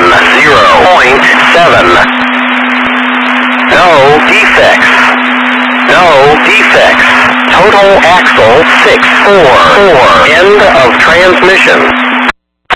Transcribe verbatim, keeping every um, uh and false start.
one zero point seven. No defects. No defects. Total axle six four four. End of transmission.